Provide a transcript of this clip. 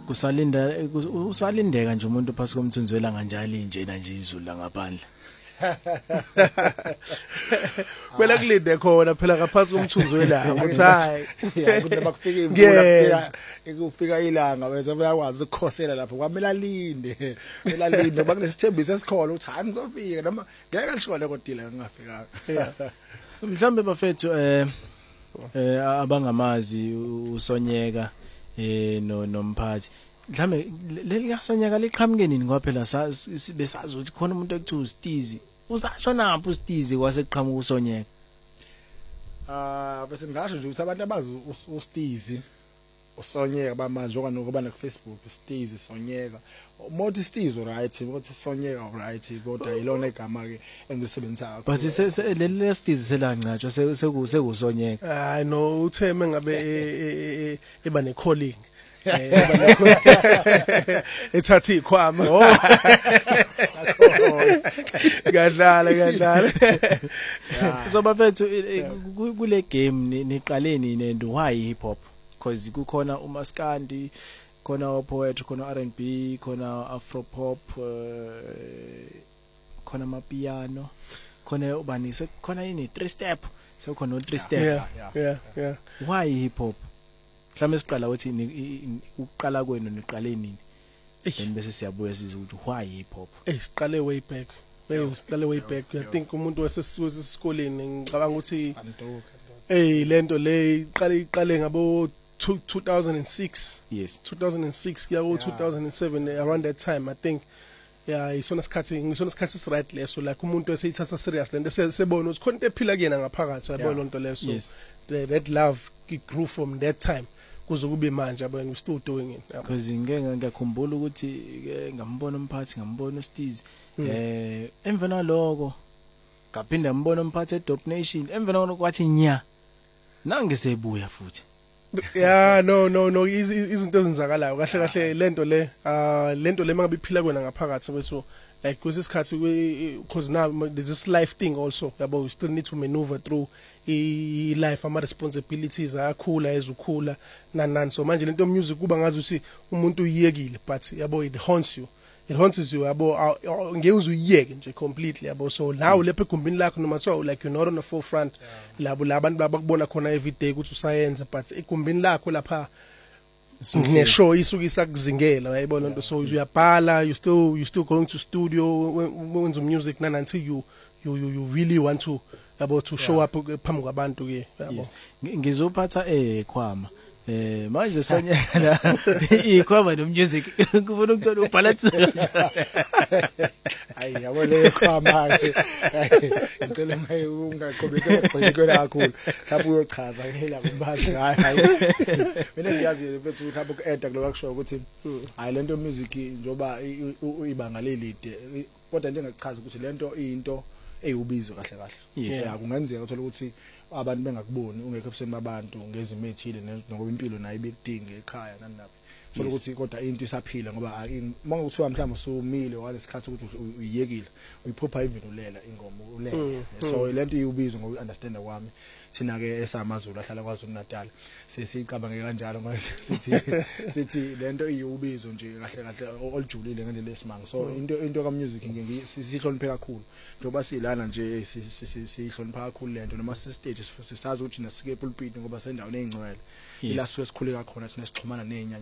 usalindeka nje umuntu phasi komthunzi welanga njalo injena nje izulu la ngaphandle. Kwela kulinde khona phela ngaphansi komthunzi welanga uthi hayi ukuthi bakufika imvula ikufika ilanga wethu bayakwazi ukukhosela lapho kwamela linde bakunesithembiso esikhona ukuthi hayi ngizofika noma ngeke alishone kodwa ngingafika. Mhlambe bafethu abangamazi uSonyeka nomphathi mhlambe leli kaSonyeka liqhamuke nini ngoba phela besazi ukuthi khona umuntu ekuthiwa uStizi usasho naphi uStizi kwaseqhamuka uSonyeka. Bese ngisho nje ukuthi abantu abazi uStizi uSonyeka bamanje okanokuba na Facebook uStizi Sonyeka mothi Stizi right ukuthi Sonyeka right kodwa ilona igama ke engilisebenzisa but leli Stizi selancatshwa sekusonyeka. Hayi no utheme ngabe eba ne calling ethatha ikhwama gadlala so bafethu kule game niqaleni nendo why hip hop because kukhona uMaskandi khona poetry khona R&B khona afro pop khona amapiano khona ubanise khona ini 3 step sekukhona no 3 step. Yeah why hip hop mhlawumbe siqala uthi uqala kwenu niqale nini then bese siyabuya siza ukuthi why hip hop. Siqale way back I think umuntu wasesikoleni ngicabanga ukuthi lento le iqale ngabo 2006 yes 2006 kuya ku 2007 around that time I think isona sikhathi right leso like umuntu eseyithatha serious lento sebona ukuthi khona into ephila kuyena ngaphakathi yabo lonto leso that love grew from that time kuze kube manje yabo we still doing it because ngiyakhumbula ukuthi ngambona umphathi ngambona uStizi emvena lokho ngaphinda ngambona umphathi eDope Nation emvena kwathi nya nangisebuya futhi. No izinto ezenzakalayo kahle lento le mangabe iphila kwena ngaphakathi bethu like kwesisikhathi because now there's this life thing also yabo we still need to maneuver through life ama responsibilities ayakhula ezukhula nani so manje lento music kuba ngazi ukuthi umuntu uyiyekile but yabo it haunts you yabo ngeke uzuyiyeke nje completely yabo so now lephe egumbini lakho noma so like you're not on the forefront labo labantu babakubona khona every day ukuthi usayenza but egumbini lakho lapha ngeshow isukisa kuzingela uyayibona lonto so uyabhala you still going to studio wenza music until you really want to yabo to show up phambi kwabantu ke yabo. Ngizophatha ekhwama manje Sonyeka la ikhwama nomusic kufuna ukuthola ubalance. Hayi yabo le khwama ke ngicela maye ungaqhubeka egcikela kakhulu lapho uyochaza ngela kumbazi hayi mina ngiyazi mfethu ukuthi lapho ku-eda kulo kusho ukuthi hayi lento music njoba ibanga lelide kodwa into engachaza ukuthi lento into eyubizo kahle kungenzeka uthola ukuthi abantu bengakuboni ungekho ebusweni babantu ngezimo ezithile nokuba impilo nayo ibekudinga ekhaya nanaphi so ukuthi kodwa into isaphila ngoba manje kuthiwa mhlawumbe usumile walesikhathi ukuthi uyiyekile uyiphupha even ulela ingoma ulela so lento iyubizo ngoku-understand kwami thina ke esamazulu ahlala kwaZulu Natal sesicabange kanjalo ngoba sithi lento iyubizo nje kahle olujulile ngendlela esimanga so into ka music sihloniphe kakhulu njengoba silana nje sihlonipha kakhulu lento noma stage sisazi ukuthi nasike epulpit ngoba sendaweni ezingcwele ila sikhule kakhona thina sixhumana nenyanya